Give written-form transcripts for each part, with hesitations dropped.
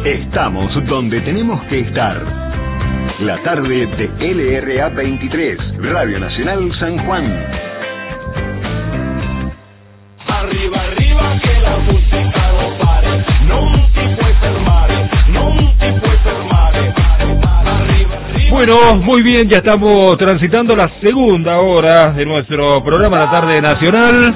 Estamos donde tenemos que estar. La tarde de LRA 23, Radio Nacional San Juan. Arriba, arriba, que la música no pare. Non ti puoi fermare, non ti puoi fermare. Arriba, arriba. Bueno, muy bien, ya estamos transitando la segunda hora de nuestro programa La Tarde Nacional.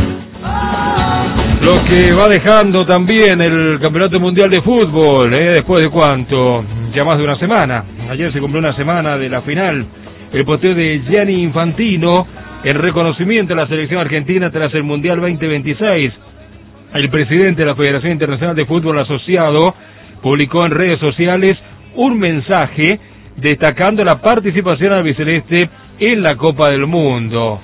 Lo que va dejando también el Campeonato Mundial de Fútbol, después de cuánto, ya más de una semana. Ayer se cumplió una semana de la final. El posteo de Gianni Infantino en reconocimiento a la selección argentina tras el Mundial 2026. El presidente de la Federación Internacional de Fútbol Asociado publicó en redes sociales un mensaje destacando la participación albiceleste en la Copa del Mundo.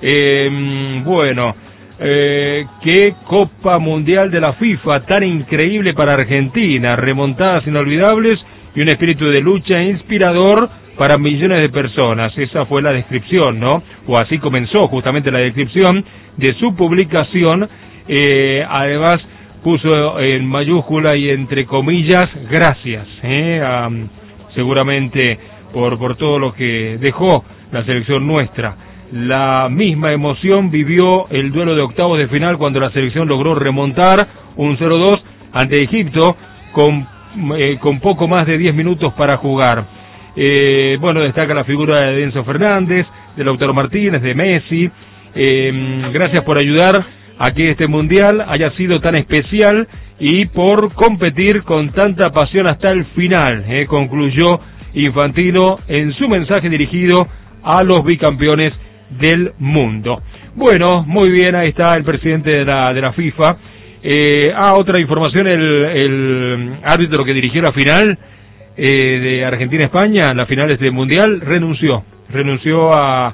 Qué Copa Mundial de la FIFA tan increíble para Argentina, remontadas inolvidables y un espíritu de lucha inspirador para millones de personas. Esa fue la descripción, ¿no? O así comenzó justamente la descripción de su publicación. Además puso en mayúscula y entre comillas, gracias, seguramente por todo lo que dejó la selección nuestra. La misma emoción vivió el duelo de octavos de final cuando la selección logró remontar un 0-2 ante Egipto con poco más de 10 minutos para jugar. Destaca la figura de Enzo Fernández, de Lautaro Martínez, de Messi. Gracias por ayudar a que este mundial haya sido tan especial y por competir con tanta pasión hasta el final, concluyó Infantino en su mensaje dirigido a los bicampeones del mundo. Bueno, muy bien, ahí está el presidente de la FIFA. Otra información, el árbitro que dirigió la final de Argentina-España, la final de este mundial, renunció a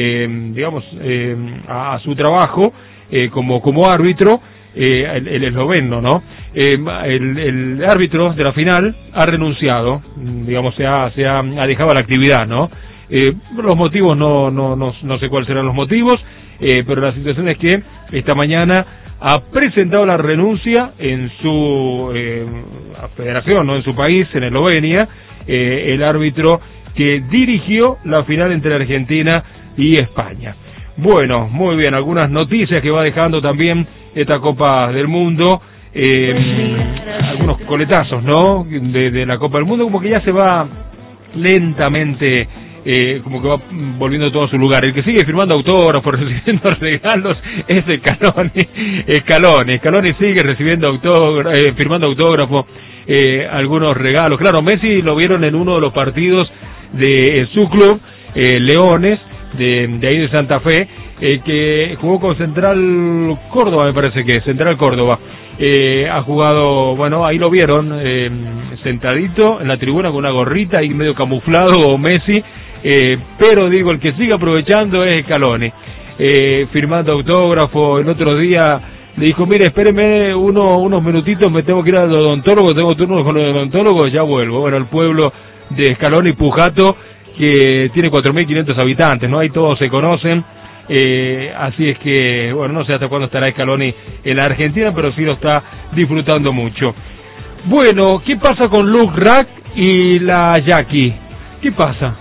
su trabajo como árbitro, el esloveno, ¿no? El árbitro de la final ha renunciado, se ha dejado la actividad, ¿no? Los motivos no sé cuáles serán los motivos, pero la situación es que esta mañana ha presentado la renuncia en su federación, no en su país, en Eslovenia, el árbitro que dirigió la final entre Argentina y España. Bueno, muy bien, algunas noticias que va dejando también esta Copa del Mundo, algunos coletazos, ¿no? De la Copa del Mundo, como que ya se va lentamente, como que va volviendo todo a su lugar. El que sigue firmando autógrafos, recibiendo regalos, es Scaloni sigue recibiendo firmando autógrafos, algunos regalos. Claro, Messi lo vieron en uno de los partidos de su club, Leones, de ahí de Santa Fe, que jugó con Central Córdoba, me parece que Central Córdoba. Ha jugado, bueno, ahí lo vieron, sentadito en la tribuna con una gorrita y medio camuflado Messi, pero digo, el que sigue aprovechando es Scaloni, firmando autógrafo. El otro día le dijo, mire, espéreme unos minutitos, me tengo que ir al odontólogo, tengo turno con el odontólogo, ya vuelvo. Bueno, el pueblo de Scaloni Pujato, que tiene 4.500 habitantes, ¿no? Ahí todos se conocen. Así es que, bueno, no sé hasta cuándo estará Scaloni en la Argentina, pero sí lo está disfrutando mucho. Bueno, ¿qué pasa con Luke Rack y la Jackie? ¿Qué pasa?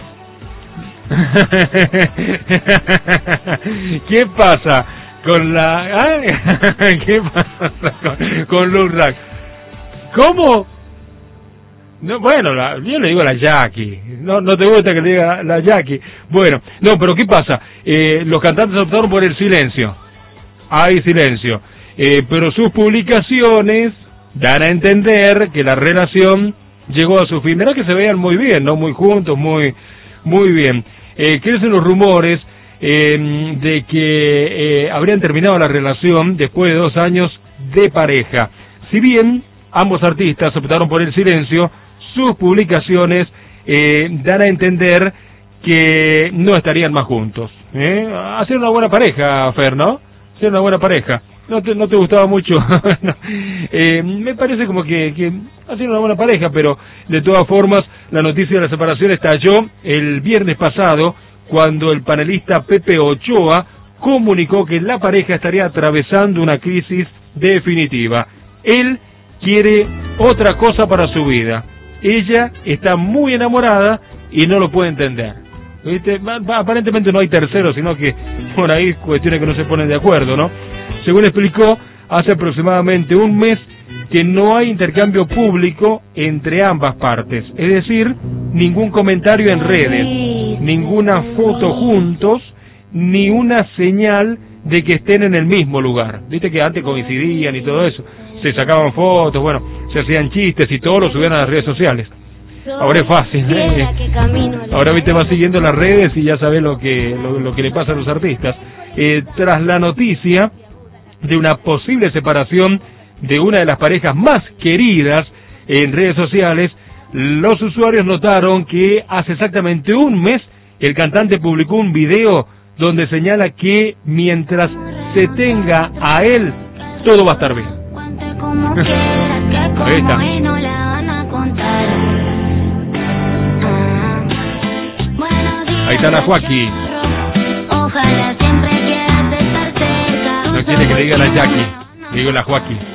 ¿Qué pasa con la... ¿Qué pasa con Luke Rack? ¿Cómo? No, bueno, yo le digo la Jackie. No te gusta que le diga la Jackie. Bueno, no, pero ¿qué pasa? Los cantantes optaron por el silencio. Hay silencio. Pero sus publicaciones dan a entender que la relación llegó a su fin. Mirá que se veían muy bien, ¿no? Muy juntos, muy bien. Crecen los rumores de que habrían terminado la relación después de 2 años de pareja. Si bien ambos artistas optaron por el silencio, sus publicaciones dan a entender que no estarían más juntos. Hacer una buena pareja, Fer, ¿no? Hacer una buena pareja. ¿No te gustaba mucho? Me parece como que hacer una buena pareja, pero de todas formas la noticia de la separación estalló el viernes pasado cuando el panelista Pepe Ochoa comunicó que la pareja estaría atravesando una crisis definitiva. Él quiere otra cosa para su vida. Ella está muy enamorada y no lo puede entender. ¿Viste? Aparentemente no hay terceros, sino que por ahí cuestiones que no se ponen de acuerdo, ¿no? Según explicó, hace aproximadamente un mes que no hay intercambio público entre ambas partes. Es decir, ningún comentario en redes, ninguna foto juntos, ni una señal de que estén en el mismo lugar. Viste que antes coincidían y todo eso. Se sacaban fotos, bueno, se hacían chistes y todo lo subían a las redes sociales. Ahora es fácil, ¿eh? Ahora viste, vas siguiendo las redes y ya sabes lo que le pasa a los artistas. Tras la noticia de una posible separación de una de las parejas más queridas en redes sociales, los usuarios notaron que hace exactamente un mes el cantante publicó un video donde señala que mientras se tenga a él, todo va a estar bien. Ahí está. Ahí está la Joaquín. No quiere que le diga la Jackie, le digo la Joaquín.